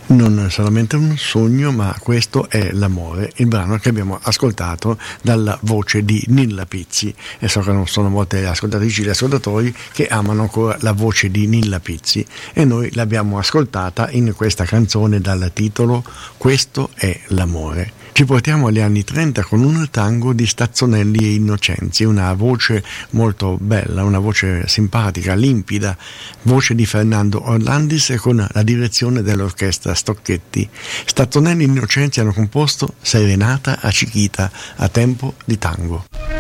Non è solamente un sogno, ma questo è l'amore, il brano che abbiamo ascoltato dalla voce di Nilla Pizzi, e so che non sono molte ascoltatrici e ascoltatori che amano ancora la voce di Nilla Pizzi, e noi l'abbiamo ascoltata in questa canzone dal titolo Questo è l'amore. Ci portiamo agli anni 30 con un tango di Stazzonelli e Innocenzi, una voce molto bella, una voce simpatica, limpida, voce di Fernando Orlandis con la direzione dell'orchestra Stocchetti. Stazzonelli e Innocenzi hanno composto Serenata a Chiquita a tempo di tango.